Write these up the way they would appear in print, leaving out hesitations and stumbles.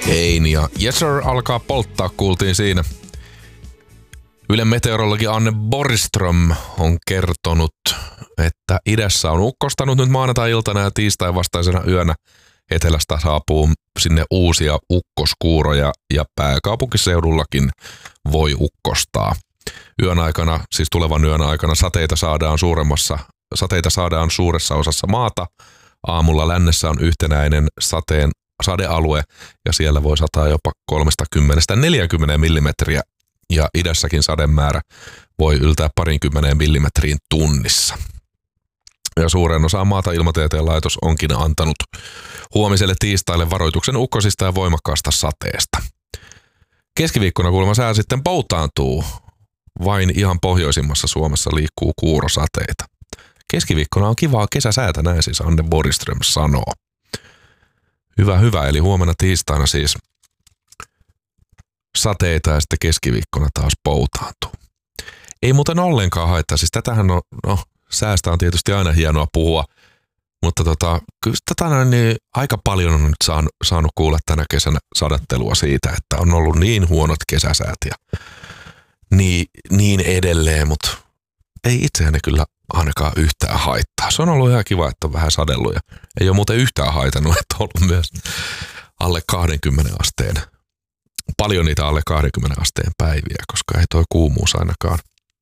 Kane ja Yes Sir alkaa polttaa, kuultiin siinä. Ylen meteorologi Anne Borgström on kertonut, että idässä on ukkostanut nyt maanantai-iltana ja tiistai vastaisena yönä. Etelästä saapuu sinne uusia ukkoskuuroja ja pääkaupunkiseudullakin voi ukkostaa. Yön aikana, siis tulevan yön aikana, sateita saadaan suuressa osassa maata. Aamulla lännessä on yhtenäinen sadealue ja siellä voi sataa jopa 30–40 millimetriä ja idässäkin sademäärä voi yltää 20 millimetriin tunnissa. Ja suuren osaan maata Ilmatieteen laitos onkin antanut huomiselle tiistaille varoituksen ukkosista ja voimakkaasta sateesta. Keskiviikkona kuulemma sää sitten poutaantuu. Vain ihan pohjoisimmassa Suomessa liikkuu kuurosateita. Keskiviikkona on kivaa kesäsäätä, näin siis Anne Borgström sanoo. Hyvä, eli huomenna tiistaina siis sateita ja sitten keskiviikkona taas poutaantuu. Ei muuten ollenkaan haittaa, siis tätähän on, säästä on tietysti aina hienoa puhua, mutta kyllä niin aika paljon on nyt saanut kuulla tänä kesänä sadattelua siitä, että on ollut niin huonot kesäsäät ja niin edelleen, mutta ei itseäni kyllä ainakaan yhtään haittaa. Se on ollut ihan kiva, että on vähän sadellut ja ei ole muuten yhtään haitannut, että on ollut myös alle 20 asteen. Paljon niitä alle 20 asteen päiviä, koska ei toi kuumuus ainakaan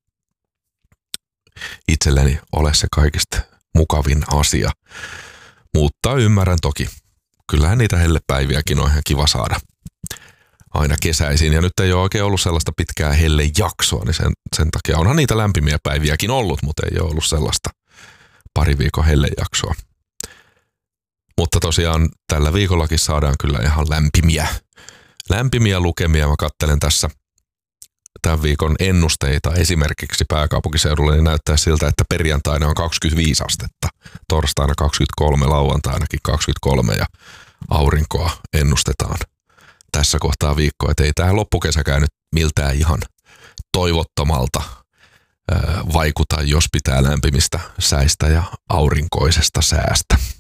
itselleni ole se kaikista mukavin asia. Mutta ymmärrän toki. Kyllähän niitä hellepäiviäkin on ihan kiva saada aina kesäisin. Ja nyt ei ole oikein ollut sellaista pitkää hellejaksoa, niin sen takia onhan niitä lämpimiä päiviäkin ollut, mutta ei ole ollut sellaista pari viikon hellejaksoa. Mutta tosiaan tällä viikollakin saadaan kyllä ihan lämpimiä lukemia. Mä katselen tässä tämän viikon ennusteita esimerkiksi pääkaupunkiseudulle, niin näyttää siltä, että perjantaina on 25 astetta, torstaina 23, lauantainakin 23 ja aurinkoa ennustetaan tässä kohtaa viikkoa. Että ei tämä loppukesäkään nyt miltään ihan toivottomalta vaikuta, jos pitää lämpimistä säistä ja aurinkoisesta säästä.